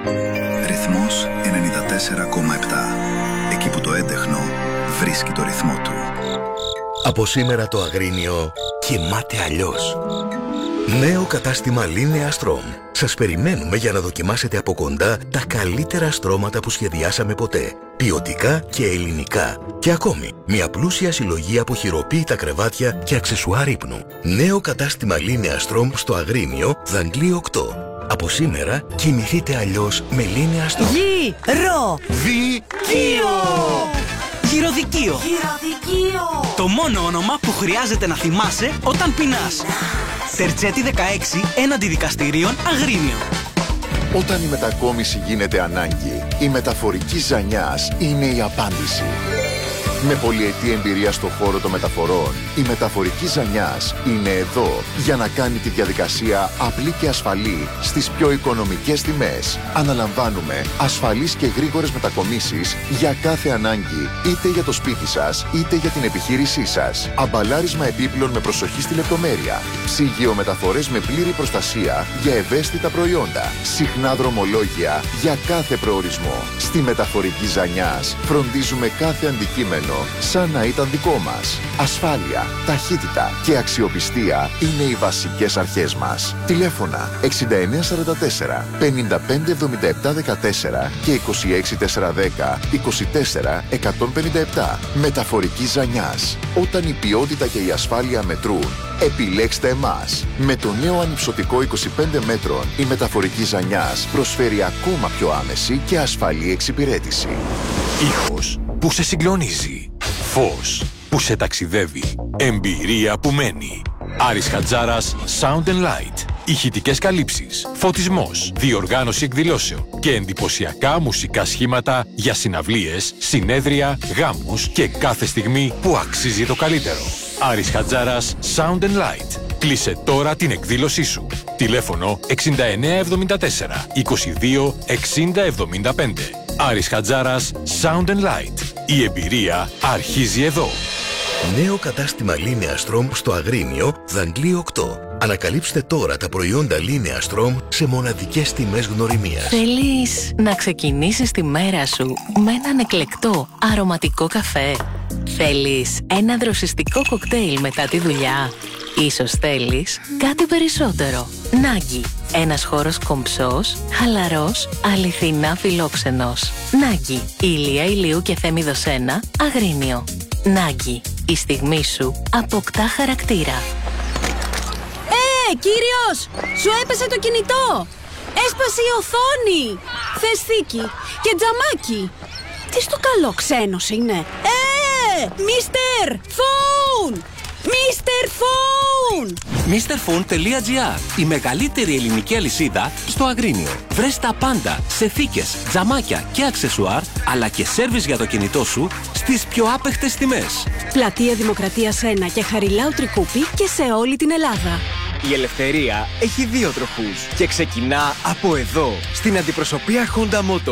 Ρυθμός 94,7. Εκεί που το έντεχνο βρίσκει το ρυθμό του. Από σήμερα το Αγρίνιο κοιμάται αλλιώς. Νέο κατάστημα Linea Strom. Σας περιμένουμε για να δοκιμάσετε από κοντά τα καλύτερα στρώματα που σχεδιάσαμε ποτέ. Ποιοτικά και ελληνικά. Και ακόμη, μια πλούσια συλλογή από χειροποίητα κρεβάτια και αξεσουάρ ύπνου. Νέο κατάστημα Linea Strom στο Αγρίνιο, Δαγκλή 8. Από σήμερα κοιμηθείτε αλλιώς με Linea Strom. Γυρο-δι-κείο! Γυροδικείο. Το μόνο όνομα που χρειάζεται να θυμάσαι όταν πεινάς. Τερτσέτη 16 έναντι δικαστηρίων Αγρίνιο. Όταν η μετακόμιση γίνεται ανάγκη, η μεταφορική Ζανιάς είναι η απάντηση. Με πολυετή εμπειρία στο χώρο των μεταφορών, η μεταφορική Ζανιάς είναι εδώ για να κάνει τη διαδικασία απλή και ασφαλή στις πιο οικονομικές τιμές. Αναλαμβάνουμε ασφαλείς και γρήγορες μετακομίσεις για κάθε ανάγκη, είτε για το σπίτι σας, είτε για την επιχείρησή σας. Αμπαλάρισμα επίπλων με προσοχή στη λεπτομέρεια. Ψυγείο μεταφορές με πλήρη προστασία για ευαίσθητα προϊόντα. Συχνά δρομολόγια για κάθε προορισμό. Στη μεταφορική Ζανιάς φροντίζουμε κάθε αντικείμενο σαν να ήταν δικό μας. Ασφάλεια, ταχύτητα και αξιοπιστία είναι οι βασικές αρχές μας. Τηλέφωνα 6944 557714 και 26410 24157. Μεταφορική Ζανιάς. Όταν η ποιότητα και η ασφάλεια μετρούν, επιλέξτε εμάς. Με το νέο ανυψωτικό 25 μέτρων, η μεταφορική Ζανιάς προσφέρει ακόμα πιο άμεση και ασφαλή εξυπηρέτηση. Ήχος που σε συγκλονίζει. Φως που σε ταξιδεύει. Εμπειρία που μένει. Άρης Χατζάρας Sound and Light. Ηχητικές καλύψεις, φωτισμός, διοργάνωση εκδηλώσεων και εντυπωσιακά μουσικά σχήματα για συναυλίες, συνέδρια, γάμους και κάθε στιγμή που αξίζει το καλύτερο. Άρης Χατζάρας Sound and Light. Κλείσε τώρα την εκδήλωσή σου. Τηλέφωνο 6974 22 60 75. Άρης Χατζάρας Sound and Light. Η εμπειρία αρχίζει εδώ. Νέο κατάστημα Linea Strom στο Αγρίνιο, Δαγκλή 8. Ανακαλύψτε τώρα τα προϊόντα Linea Strom σε μοναδικές τιμές γνωριμίας. Θέλεις να ξεκινήσεις τη μέρα σου με έναν εκλεκτό αρωματικό καφέ? Θέλεις ένα δροσιστικό κοκτέιλ μετά τη δουλειά? Ίσως θέλεις κάτι περισσότερο. Νάγκη. Ένας χώρος κομψός, χαλαρός, αληθινά φιλόξενος. Νάγκη. Ηλία Ηλίου και Θέμηδος 1, Αγρίνιο. Νάγκη. Η στιγμή σου αποκτά χαρακτήρα. Κύριος! Σου έπεσε το κινητό! Έσπασε η οθόνη! Θες θήκη και τζαμάκι! Τι στο καλό ξένος είναι! Μίστερ Φόουν! Μίστερ Φόουν! MrPhone.gr, η μεγαλύτερη ελληνική αλυσίδα στο Αγρίνιο. Βρες τα πάντα σε θήκες, τζαμάκια και αξεσουάρ, αλλά και σέρβις για το κινητό σου στις πιο άπεχτες τιμές. Πλατεία Δημοκρατίας 1 και Χαριλάου Τρικούπη και σε όλη την Ελλάδα. Η ελευθερία έχει δύο τροχούς και ξεκινά από εδώ, στην αντιπροσωπεία Honda Motors.